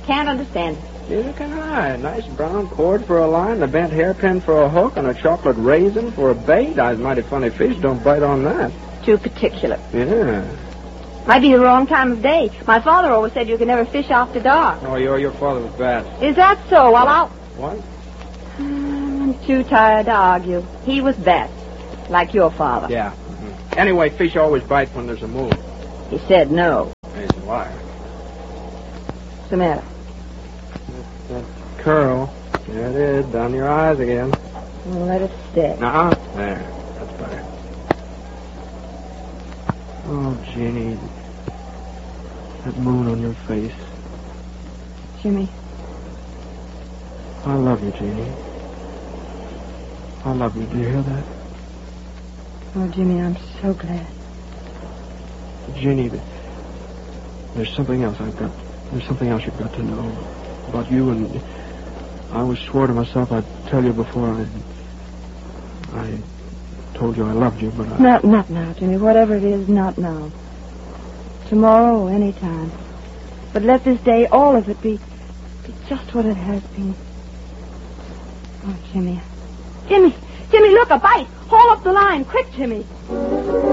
Can't understand it. Neither can I. A nice brown cord for a line, a bent hairpin for a hook, and a chocolate raisin for a bait. I was mighty funny fish. Don't bite on that. Too particular. Yeah. Might be the wrong time of day. My father always said you could never fish after dark. Oh, your father was bad. Is that so? Well, I'll... What? I'm too tired to argue. He was best, like your father. Yeah. Mm-hmm. Anyway, fish always bite when there's a moon. He said no. He's a liar. What's the matter? That curl. There it is, down your eyes again. Well, let it stay. Nuh-uh. There. That's better. Oh, Jeannie. That moon on your face. Jimmy. I love you, Jeannie. I love you. Do you hear that? Oh, Jimmy, I'm so glad. Jeannie, there's something else There's something else you've got to know about you, and I was swore to myself I'd tell you before I told you I loved you, but Not now, Jimmy. Whatever it is, not now. Tomorrow or any time. But let this day, all of it, be just what it has been. Oh, Jimmy. Jimmy, look, a bite. Haul up the line. Quick, Jimmy.